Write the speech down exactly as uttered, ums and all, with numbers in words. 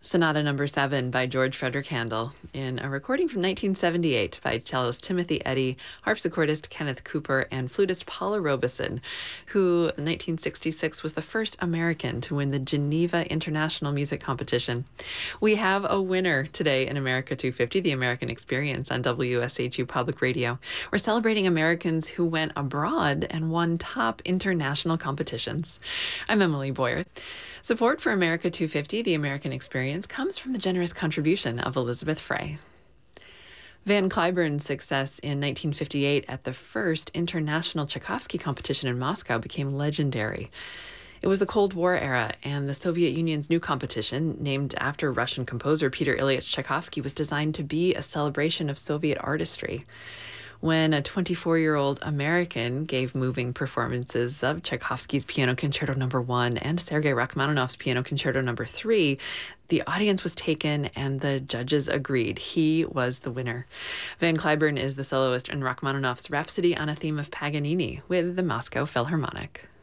Sonata Number Seven by George Frederick Handel, in a recording from nineteen seventy-eight by cellist Timothy Eddy, harpsichordist Kenneth Cooper, and flutist Paula Robeson, who in nineteen sixty-six was the first American to win the Geneva International Music Competition. We have a winner today in America two fifty, the American Experience on W S H U Public Radio. We're celebrating Americans who went abroad and won top international competitions. I'm Emily Boyer. Support for America two fifty, the American Experience, comes from the generous contribution of Elizabeth Frey. Van Cliburn's success in nineteen fifty-eight at the first international Tchaikovsky competition in Moscow became legendary. It was the Cold War era, and the Soviet Union's new competition, named after Russian composer Peter Ilyich Tchaikovsky, was designed to be a celebration of Soviet artistry. When a twenty-four-year-old American gave moving performances of Tchaikovsky's Piano Concerto Number One and Sergei Rachmaninoff's Piano Concerto Number Three, the audience was taken and the judges agreed. He was the winner. Van Cliburn is the soloist in Rachmaninoff's Rhapsody on a Theme of Paganini with the Moscow Philharmonic.